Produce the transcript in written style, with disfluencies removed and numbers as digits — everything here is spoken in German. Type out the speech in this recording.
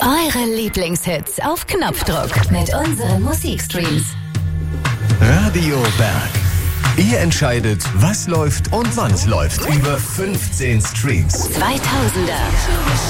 Eure Lieblingshits auf Knopfdruck mit unseren Musikstreams. Radio Berg. Ihr entscheidet, was läuft und wann es läuft. Über 15 Streams. 2000er.